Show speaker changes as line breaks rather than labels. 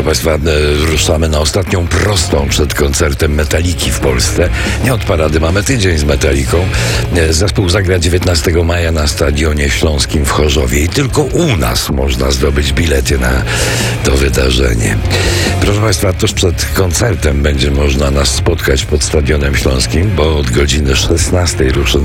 Państwa, ruszamy na ostatnią prostą przed koncertem Metaliki w Polsce. Nie od parady, mamy tydzień z Metaliką. Zespół zagra 19 maja na Stadionie Śląskim w Chorzowie i tylko u nas można zdobyć bilety na to wydarzenie. Proszę Państwa, tuż przed koncertem będzie można nas spotkać pod Stadionem Śląskim, bo od godziny 16 ruszy